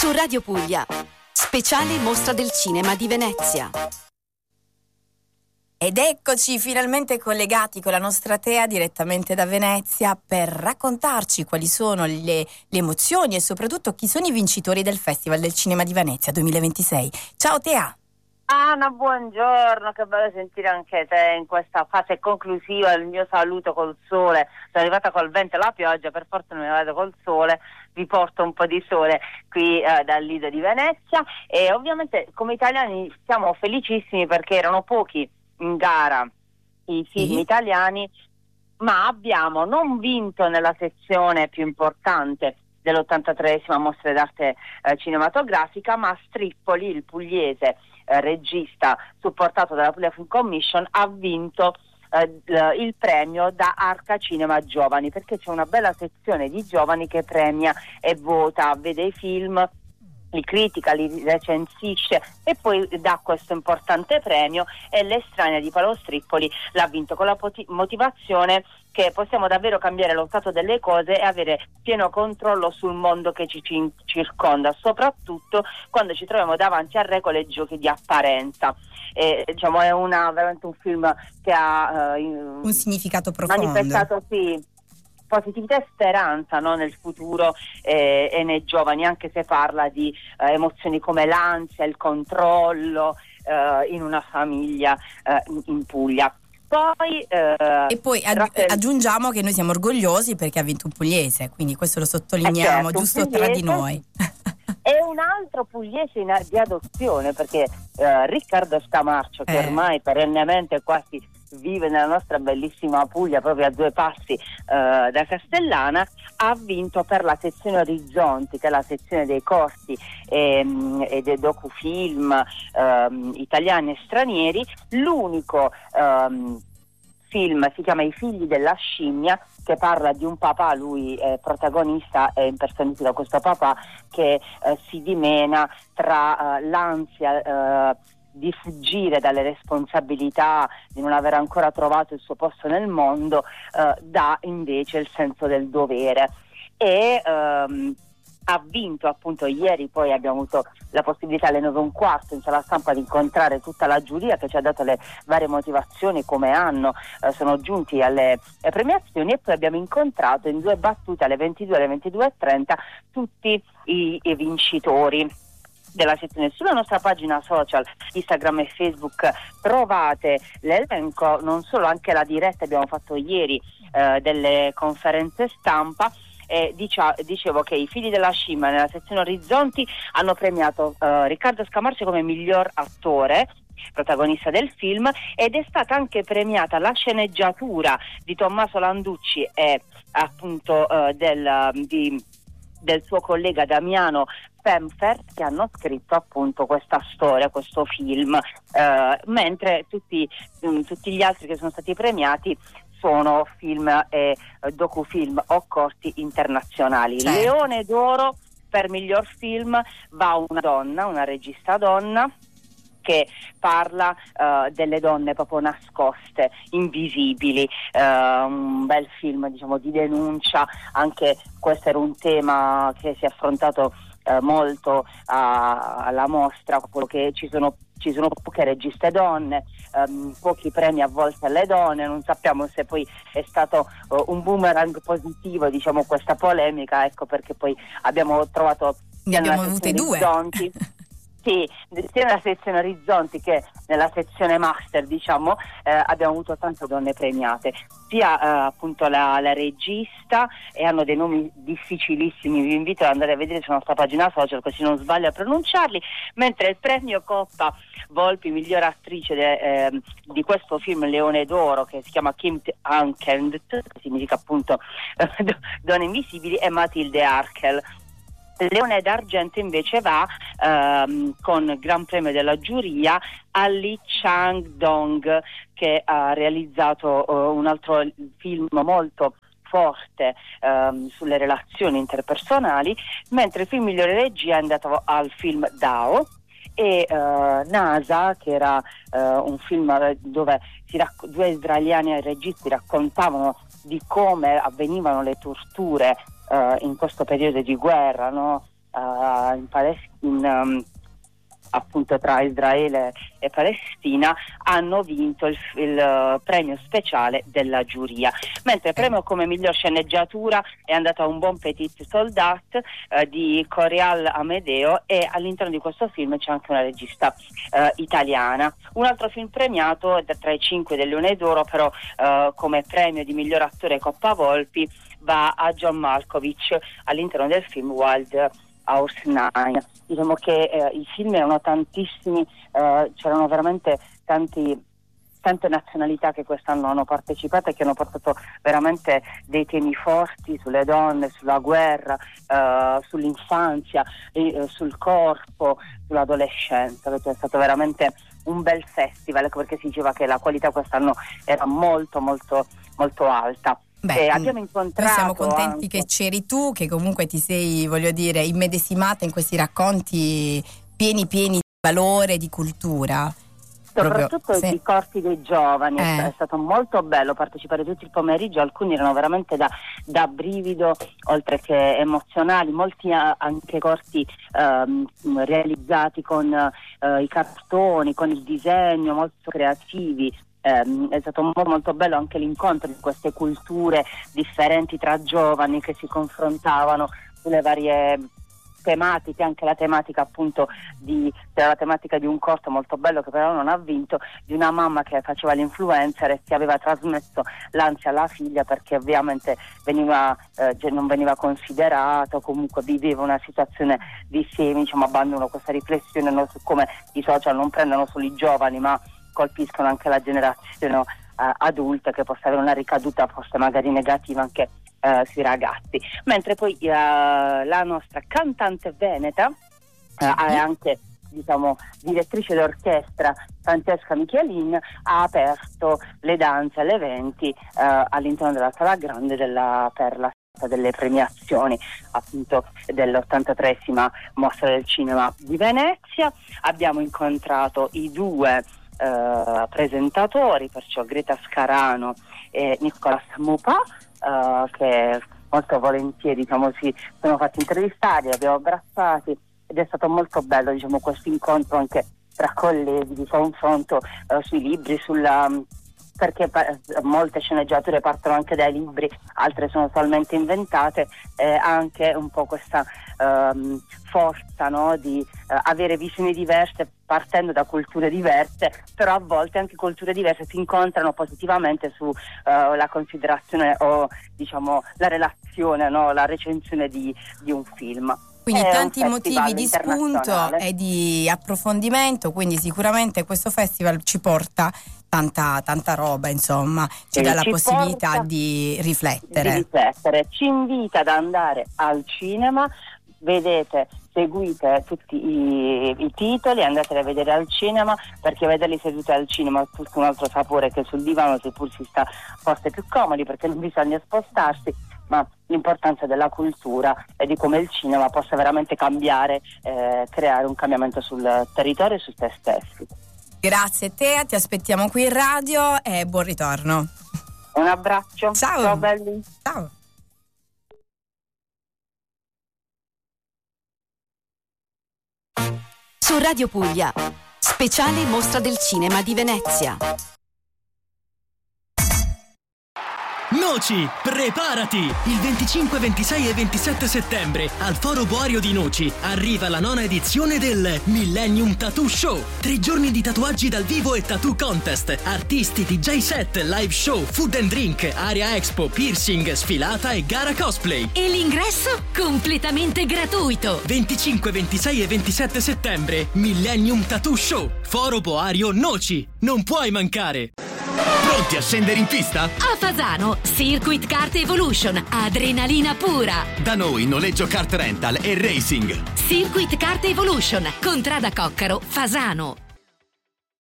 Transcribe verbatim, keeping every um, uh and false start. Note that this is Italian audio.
Su Radio Puglia, speciale Mostra del Cinema di Venezia. Ed eccoci finalmente collegati con la nostra Tea direttamente da Venezia per raccontarci quali sono le, le emozioni e soprattutto chi sono i vincitori del Festival del Cinema di Venezia duemilaventisei. Ciao Tea! Anna, buongiorno, che bello sentire anche te in questa fase conclusiva. Il mio saluto col sole, sono arrivata col vento e la pioggia, per fortuna mi vedo col sole, vi porto un po' di sole qui eh, dal Lido di Venezia e ovviamente come italiani siamo felicissimi perché erano pochi in gara i film Sì. italiani, ma abbiamo non vinto nella sezione più importante dell'ottantatreesima Mostra d'Arte eh, Cinematografica, ma Strippoli, il pugliese eh, regista supportato dalla Puglia Film Commission, ha vinto eh, il premio da Arca Cinema Giovani, perché c'è una bella sezione di giovani che premia e vota, vede i film, li critica, li recensisce e poi dà questo importante premio, e L'estranea di Paolo Strippoli l'ha vinto con la poti- motivazione che possiamo davvero cambiare lo stato delle cose e avere pieno controllo sul mondo che ci, ci circonda, soprattutto quando ci troviamo davanti a regole e giochi di apparenza. E, diciamo, è una, veramente un film che ha eh, Un significato profondo. manifestato sì positività e speranza, no, nel futuro eh, e nei giovani, anche se parla di eh, emozioni come l'ansia, il controllo eh, in una famiglia eh, in, in Puglia. Poi, eh, E poi aggi- Raffaele- aggiungiamo che noi siamo orgogliosi perché ha vinto un pugliese, quindi questo lo sottolineiamo, Eh certo, giusto un tra di pugliese. noi. è un altro pugliese in, di adozione, perché eh, Riccardo Scamarcio, che Eh. ormai perennemente quasi vive nella nostra bellissima Puglia, proprio a due passi eh, da Castellana, ha vinto per la sezione Orizzonti, che è la sezione dei corti ehm, e dei docufilm ehm, italiani e stranieri, l'unico ehm, film si chiama I figli della scimmia, che parla di un papà, lui è protagonista e impersonifica questo papà che eh, si dimena tra eh, l'ansia eh, di fuggire dalle responsabilità, di non aver ancora trovato il suo posto nel mondo, eh, da invece il senso del dovere. E ehm, ha vinto appunto ieri, poi abbiamo avuto la possibilità alle nove e un quarto in sala stampa di incontrare tutta la giuria che ci ha dato le varie motivazioni, come hanno eh, sono giunti alle, alle premiazioni, e poi abbiamo incontrato in due battute alle ventidue e alle ventidue e trenta tutti i, i vincitori della sezione. Sulla nostra pagina social Instagram e Facebook trovate l'elenco, non solo, anche la diretta abbiamo fatto ieri eh, delle conferenze stampa. E dicia, dicevo che i figli della scimmia nella sezione Orizzonti hanno premiato eh, Riccardo Scamarcio come miglior attore, protagonista del film, ed è stata anche premiata la sceneggiatura di Tommaso Landucci e appunto eh, del, di, del suo collega Damiano Pemfer, che hanno scritto appunto questa storia, questo film, eh, mentre tutti, mh, tutti gli altri che sono stati premiati sono film e eh, docufilm o corti internazionali. Certo. Leone d'oro per miglior film va una donna, una regista donna, che parla uh, delle donne proprio nascoste, invisibili, uh, un bel film, diciamo, di denuncia. Anche questo era un tema che si è affrontato uh, molto a, alla mostra, quello che ci sono ci sono poche registe donne, um, pochi premi a volte alle donne. Non sappiamo se poi è stato uh, un boomerang positivo, diciamo, questa polemica, ecco perché poi abbiamo trovato Ne abbiamo avute due. Orizzonti, sì, sia nella sezione Orizzonti che nella sezione Master, diciamo, eh, abbiamo avuto tante donne premiate, sia eh, appunto la, la regista, e hanno dei nomi difficilissimi, vi invito ad andare a vedere sulla nostra pagina social così non sbaglio a pronunciarli, mentre il premio Coppa Volpi miglior attrice de, eh, di questo film Leone d'oro, che si chiama Kim Ankend, che significa appunto eh, Donne Invisibili, e Matilde Arkel. Leone d'argento invece va ehm, con Gran Premio della giuria a Lee Chang-dong, che ha realizzato uh, un altro film molto forte ehm, sulle relazioni interpersonali, mentre il film migliore regia è andato al film Dao. E uh, NASA, che era uh, un film dove si racc- due israeliani registi raccontavano di come avvenivano le torture uh, in questo periodo di guerra, no? uh, in Palestina, um, appunto tra Israele e Palestina, hanno vinto il, il uh, premio speciale della giuria, mentre il premio come miglior sceneggiatura è andato a Un bon petit soldat uh, di Coreal Amedeo, e all'interno di questo film c'è anche una regista uh, italiana. Un altro film premiato tra i cinque del Leone d'Oro, però uh, come premio di miglior attore Coppa Volpi, va a John Malkovich all'interno del film Wild Horse Nine. Diciamo che eh, i film erano tantissimi, eh, c'erano veramente tanti, tante nazionalità che quest'anno hanno partecipato e che hanno portato veramente dei temi forti sulle donne, sulla guerra, eh, sull'infanzia, eh, sul corpo, sull'adolescenza. È stato veramente un bel festival, perché si diceva che la qualità quest'anno era molto molto molto alta. Beh, eh, abbiamo incontrato noi siamo contenti anche... che c'eri tu, che comunque ti sei, voglio dire, immedesimata in questi racconti pieni pieni di valore, di cultura. Soprattutto Proprio, i sì. corsi dei giovani, eh. è stato molto bello partecipare tutto il pomeriggio, alcuni erano veramente da, da brivido, oltre che emozionali, molti anche corsi ehm, realizzati con eh, i cartoni, con il disegno, molto creativi. Eh, è stato molto, molto bello anche l'incontro di queste culture differenti tra giovani che si confrontavano sulle varie tematiche, anche la tematica appunto di la tematica di un corto molto bello che però non ha vinto, di una mamma che faceva l'influencer e che aveva trasmesso l'ansia alla figlia perché ovviamente veniva eh, non veniva considerato, comunque viveva una situazione di semi, diciamo, abbandono questa riflessione no, su come i social non prendono solo i giovani ma colpiscono anche la generazione uh, adulta, che possa avere una ricaduta forse magari negativa anche uh, sui ragazzi. Mentre poi uh, la nostra cantante veneta uh, è anche, diciamo, direttrice d'orchestra Francesca Michelin, ha aperto le danze alle venti uh, all'interno della Sala Grande della, per la delle premiazioni appunto dell'ottantatreesima Mostra del Cinema di Venezia. Abbiamo incontrato i due Uh, presentatori, perciò Greta Scarano e Nicolas Mupa, uh, che molto volentieri, diciamo, si sono fatti intervistare, li abbiamo abbracciati ed è stato molto bello, diciamo, questo incontro anche tra colleghi di confronto uh, sui libri, sulla perché pa- molte sceneggiature partono anche dai libri, altre sono totalmente inventate, eh, anche un po' questa ehm, forza, no, di eh, avere visioni diverse partendo da culture diverse, però a volte anche culture diverse si incontrano positivamente su eh, la considerazione o, diciamo, la relazione, no, la recensione di, di un film. Quindi È tanti motivi di spunto e di approfondimento, quindi sicuramente questo festival ci porta tanta tanta roba, insomma, ci sì, dà la ci possibilità di riflettere. di riflettere. Ci invita ad andare al cinema, vedete, seguite tutti i, i titoli, andate a vedere al cinema, perché vederli seduti al cinema ha tutto un altro sapore che sul divano, seppur si sta forse più comodi perché non bisogna spostarsi, ma l'importanza della cultura e di come il cinema possa veramente cambiare, eh, creare un cambiamento sul territorio e su te stessi. Grazie Tea, ti aspettiamo qui in radio e buon ritorno. Un abbraccio. Ciao. Ciao belli. Ciao. Su Radio Puglia, speciale Mostra del Cinema di Venezia. Noci, preparati! Il venticinque, ventisei e ventisette settembre al Foro Boario di Noci arriva la nona edizione del Millennium Tattoo Show. Tre giorni di tatuaggi dal vivo e tattoo contest, artisti, D J set, live show, food and drink, area expo, piercing, sfilata e gara cosplay. E l'ingresso completamente gratuito. venticinque, ventisei e ventisette settembre, Millennium Tattoo Show, Foro Boario Noci. Non puoi mancare! Pronti a scendere in pista? A Fasano, Circuit Kart Evolution, adrenalina pura. Da noi noleggio kart rental e racing. Circuit Kart Evolution, Contrada Coccaro, Fasano.